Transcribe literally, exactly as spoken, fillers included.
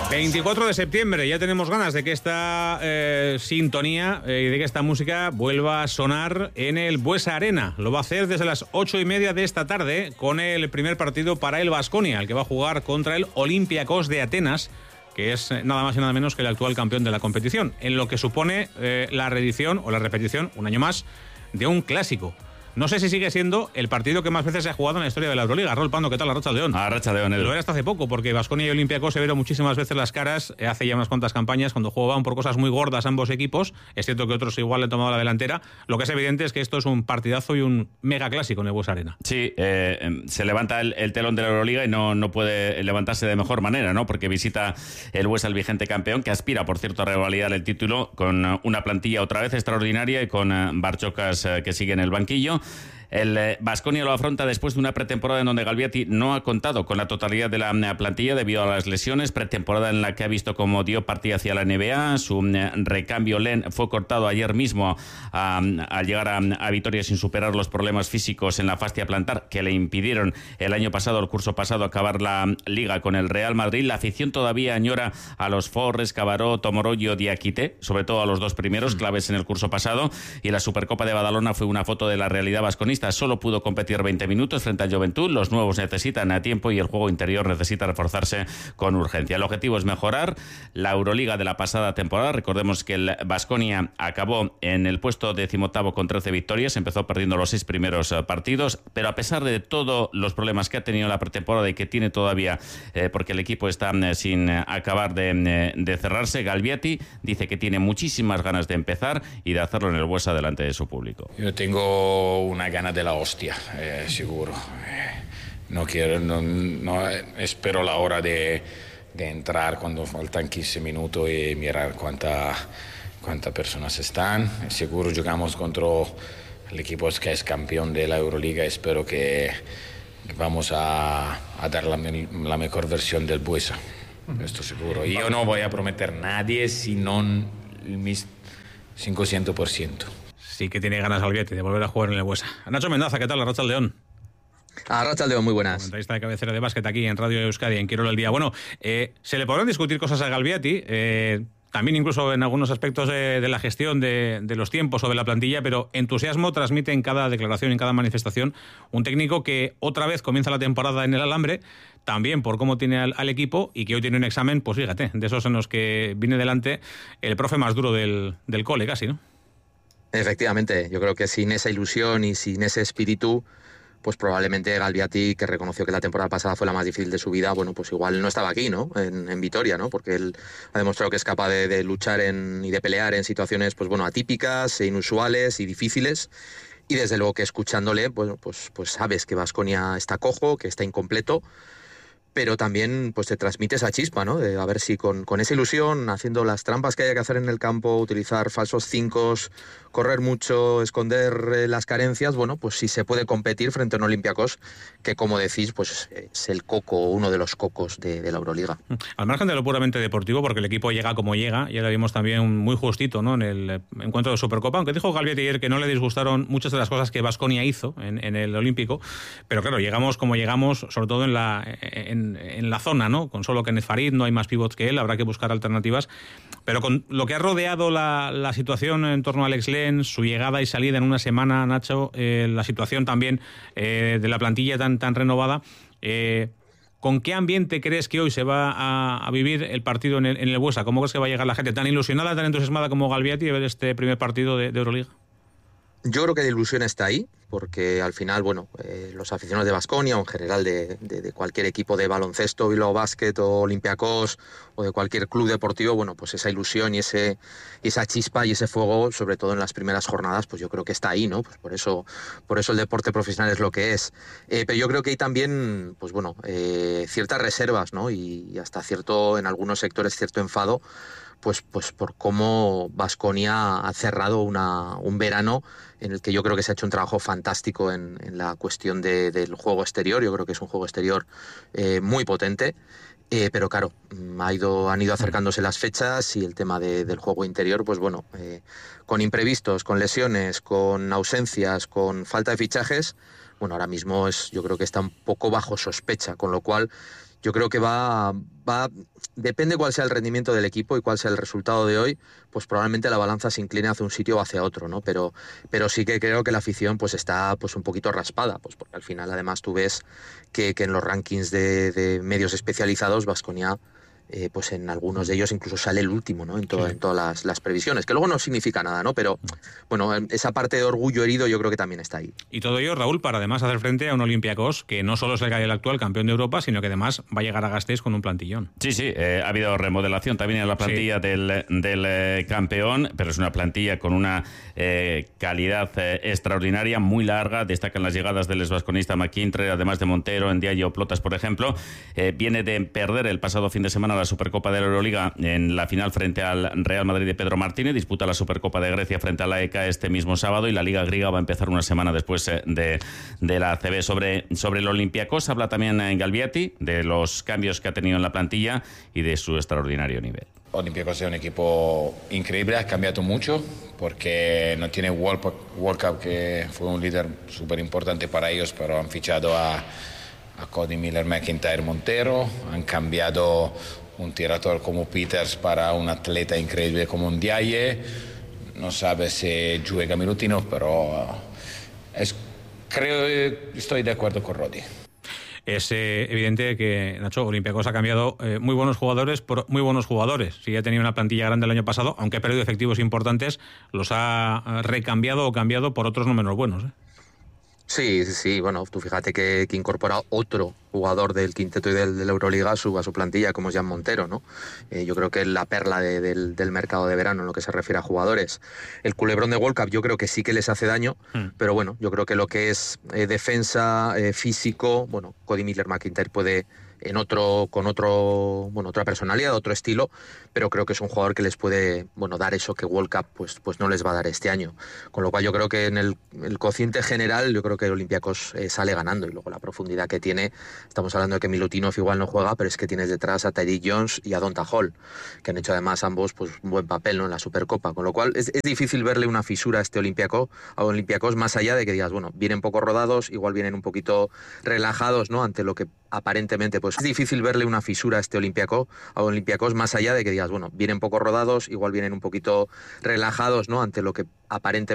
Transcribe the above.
veinticuatro de septiembre, ya tenemos ganas de que esta eh, sintonía y eh, de que esta música vuelva a sonar en el Buesa Arena. Lo va a hacer desde las ocho y media de esta tarde con el primer partido para el Baskonia, el que va a jugar contra el Olympiacos de Atenas, que es nada más y nada menos que el actual campeón de la competición, en lo que supone eh, la reedición o la repetición, un año más, de un clásico. No sé si sigue siendo el partido que más veces se ha jugado en la historia de la Euroliga. Raúl Pando, ¿qué tal? Arratsaldeon. Arratsaldeon. Lo era hasta hace poco, porque Baskonia y Olympiacos se vieron muchísimas veces las caras eh, hace ya unas cuantas campañas, cuando jugaban por cosas muy gordas ambos equipos. Es cierto que otros igual le han tomado la delantera. Lo que es evidente es que esto es un partidazo y un mega clásico en el Buesa Arena. Sí, eh, se levanta el, el telón de la Euroliga y no, no puede levantarse de mejor manera, ¿no? Porque visita el Buesa, el vigente campeón, que aspira, por cierto, a revalidar el título con una plantilla otra vez extraordinaria y con uh, Barchokas uh, que sigue en el banquillo. El Baskonia lo afronta después de una pretemporada en donde Galbiati no ha contado con la totalidad de la plantilla debido a las lesiones, pretemporada en la que ha visto cómo dio partida hacia la N B A. Su recambio Len fue cortado ayer mismo al llegar a, a Vitoria sin superar los problemas físicos en la fascia plantar que le impidieron el año pasado, el curso pasado, acabar la liga con el Real Madrid. La afición todavía añora a los Forres, Cabaró, Tomoroyo, Diakité, sobre todo a los dos primeros, claves en el curso pasado, y la Supercopa de Badalona fue una foto de la realidad vasconista. Solo pudo competir veinte minutos frente al Juventud. Los nuevos necesitan a tiempo y el juego interior necesita reforzarse con urgencia. El objetivo es mejorar la Euroliga de la pasada temporada. Recordemos que el Baskonia acabó en el puesto decimoctavo con trece victorias. Empezó perdiendo los seis primeros partidos, pero a pesar de todos los problemas que ha tenido la pretemporada y que tiene todavía, eh, porque el equipo está eh, sin acabar de, de cerrarse, Galbiati dice que tiene muchísimas ganas de empezar y de hacerlo en el Buesa delante de su público. Yo tengo una gana de la hostia, eh, seguro. Eh, no quiero, no, no espero la hora de, de entrar cuando faltan quince minutos y mirar cuánta, cuántas personas están. Seguro jugamos contra el equipo que es campeón de la Euroliga. Espero que vamos a, a dar la, la mejor versión del Buesa. Esto seguro. Y yo no voy a prometer a nadie sino mi cincuenta por ciento. Sí que tiene ganas Galbiati de volver a jugar en el Buesa. Nacho Mendaza, ¿qué tal? Arratsaldeon. Arratsaldeon, muy buenas. Comentarista de cabecera de básquet aquí en Radio Euskadi, en Quirol el Día. Bueno, eh, se le podrán discutir cosas a Galbiati, eh, también incluso en algunos aspectos de, de la gestión de, de los tiempos o de la plantilla, pero entusiasmo transmite en cada declaración, en cada manifestación, un técnico que otra vez comienza la temporada en el alambre, también por cómo tiene al, al equipo, y que hoy tiene un examen, pues fíjate, de esos en los que viene delante el profe más duro del, del cole casi, ¿no? Efectivamente, yo creo que sin esa ilusión y sin ese espíritu, pues probablemente Galbiati, que reconoció que la temporada pasada fue la más difícil de su vida, bueno, pues igual no estaba aquí, ¿no? En, en Vitoria, ¿no? Porque él ha demostrado que es capaz de, de luchar en, y de pelear en situaciones, pues bueno, atípicas, e inusuales y difíciles. Y desde luego que escuchándole, bueno, pues, pues sabes que Baskonia está cojo, que está incompleto, pero también pues te transmite esa chispa, ¿no? De a ver si con, con esa ilusión, haciendo las trampas que haya que hacer en el campo, utilizar falsos cinco, correr mucho, esconder eh, las carencias, bueno, pues si se puede competir frente a un Olympiacos que, como decís, pues es el coco, uno de los cocos de, de la Euroliga. Al margen de lo puramente deportivo, porque el equipo llega como llega, ya lo vimos también muy justito, ¿no? En el encuentro de Supercopa, aunque dijo Galbiati ayer que no le disgustaron muchas de las cosas que Baskonia hizo en, en el Olímpico, pero claro, llegamos como llegamos, sobre todo en la... En, en la zona, ¿no? Con solo Kenneth Farid, no hay más pivots que él, habrá que buscar alternativas, pero con lo que ha rodeado la, la situación en torno a Alex Len, su llegada y salida en una semana, Nacho, eh, la situación también eh, de la plantilla tan, tan renovada, eh, ¿con qué ambiente crees que hoy se va a, a vivir el partido en el, en el Buesa? ¿Cómo crees que va a llegar la gente tan ilusionada, tan entusiasmada como Galbiati de ver este primer partido de, de Euroliga? Yo creo que la ilusión está ahí, porque al final, bueno, eh, los aficionados de Baskonia o en general de, de, de cualquier equipo de baloncesto, Bilbao Basket o Olympiacos o de cualquier club deportivo, bueno, pues esa ilusión y ese y esa chispa y ese fuego, sobre todo en las primeras jornadas, pues yo creo que está ahí, ¿no? Pues por eso, por eso el deporte profesional es lo que es. Eh, pero yo creo que hay también, pues bueno, eh, ciertas reservas, ¿no? Y, y hasta cierto, en algunos sectores, cierto enfado, pues, pues por cómo Baskonia ha cerrado una, un verano en el que yo creo que se ha hecho un trabajo fantástico en, en la cuestión de, del juego exterior. Yo creo que es un juego exterior eh, muy potente, eh, pero claro, ha ido, han ido acercándose las fechas y el tema de, del juego interior, pues bueno, eh, con imprevistos, con lesiones, con ausencias, con falta de fichajes, bueno, ahora mismo es, yo creo que está un poco bajo sospecha, con lo cual yo creo que va, va va, depende cuál sea el rendimiento del equipo y cuál sea el resultado de hoy, pues probablemente la balanza se incline hacia un sitio o hacia otro, ¿no? Pero, pero sí que creo que la afición pues está pues un poquito raspada, pues porque al final además tú ves que, que en los rankings de, de medios especializados Baskonia Eh, pues en algunos de ellos incluso sale el último, ¿no? En, to sí. en todas las, las previsiones, que luego no significa nada, ¿no? Pero bueno, esa parte de orgullo herido yo creo que también está ahí. Y todo ello, Raúl, para además hacer frente a un Olympiacos que no solo es el actual campeón de Europa, sino que además va a llegar a Gasteiz con un plantillón. Sí, sí, eh, ha habido remodelación también en la plantilla sí. del, del eh, campeón, pero es una plantilla con una eh, calidad eh, extraordinaria, muy larga. Destacan las llegadas del exvasconista McIntyre, además de Montero, Ndiaye o Plotas, por ejemplo. Eh, viene de perder el pasado fin de semana la Supercopa de la Euroliga en la final frente al Real Madrid de Pedro Martínez, disputa la Supercopa de Grecia frente a la E K este mismo sábado, y la Liga Griega va a empezar una semana después de, de la A C B. Sobre, sobre el Olympiacos habla también en Galbiati de los cambios que ha tenido en la plantilla y de su extraordinario nivel. Olympiacos es un equipo increíble, ha cambiado mucho porque no tiene World Cup, que fue un líder súper importante para ellos, pero han fichado a, a Cody Miller, McIntyre, Montero, han cambiado un tirador como Peters para un atleta increíble como Ndiaye. No sabe si juega minutinos, pero es, creo, estoy de acuerdo con Rodi. Es eh, evidente que, Nacho, Olympiacos ha cambiado eh, muy buenos jugadores por muy buenos jugadores. Si ya tenía una plantilla grande el año pasado, aunque ha perdido efectivos importantes, los ha recambiado o cambiado por otros no menos buenos, ¿eh? Sí, sí, sí, bueno, tú fíjate que, que incorpora otro jugador del quinteto y del, de la Euroliga a su, a su plantilla, como es Jan Montero, ¿no? Eh, yo creo que es la perla de, del, del mercado de verano en lo que se refiere a jugadores. El culebrón de World Cup yo creo que sí que les hace daño, mm. pero bueno, yo creo que lo que es eh, defensa, eh, físico, bueno, Cody Miller McIntyre puede en otro, con otro, bueno, otra personalidad, otro estilo, pero creo que es un jugador que les puede, bueno, dar eso que World Cup pues, pues no les va a dar este año. Con lo cual yo creo que en el, el cociente general yo creo que el Olympiacos eh, sale ganando, y luego la profundidad que tiene, estamos hablando de que Milutinov igual no juega, pero es que tienes detrás a Tyreek Jones y a Donta Hall, que han hecho además ambos pues un buen papel, ¿no?, en la Supercopa, con lo cual es, es difícil verle una fisura a este Olympiacos, a Olympiacos, más allá de que digas, bueno, vienen poco rodados, igual vienen un poquito relajados, ¿no?, ante lo que aparentemente pues es difícil verle una fisura a este Olympiacos, a Olympiacos, más allá de que digas, bueno, vienen poco rodados, igual vienen un poquito relajados, ¿no?, ante lo que aparentemente